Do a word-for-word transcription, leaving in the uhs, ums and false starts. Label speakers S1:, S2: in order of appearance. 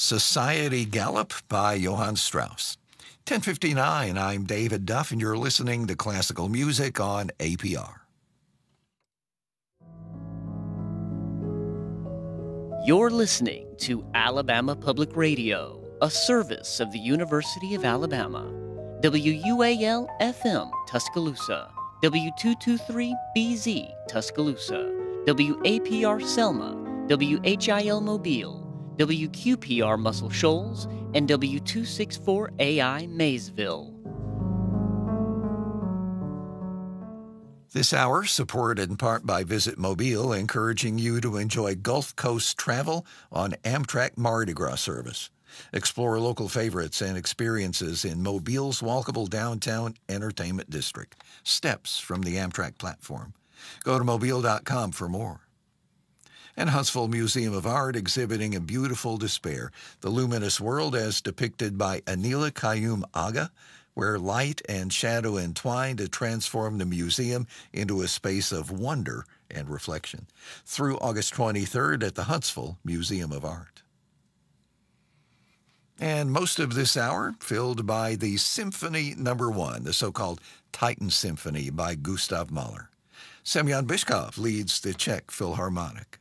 S1: Society Gallup by Johann Strauss. ten fifty-nine, I'm David Duff, and you're listening to classical music on A P R.
S2: You're listening to Alabama Public Radio, a service of the University of Alabama. W U A L F M, Tuscaloosa. W two twenty-three B Z, Tuscaloosa. W A P R Selma. W H I L Mobile. W Q P R Muscle Shoals, and W two sixty-four A I Maysville.
S1: This hour supported in part by Visit Mobile, encouraging you to enjoy Gulf Coast travel on Amtrak Mardi Gras service. Explore local favorites and experiences in Mobile's walkable downtown entertainment district, steps from the Amtrak platform. Go to mobile dot com for more. And Huntsville Museum of Art exhibiting A Beautiful Despair, the luminous world as depicted by Anila Qayyum Aga, where light and shadow entwine to transform the museum into a space of wonder and reflection, through August twenty-third at the Huntsville Museum of Art. And most of this hour filled by the Symphony Number One, the so-called Titan Symphony by Gustav Mahler. Semyon Bychkov leads the Czech Philharmonic.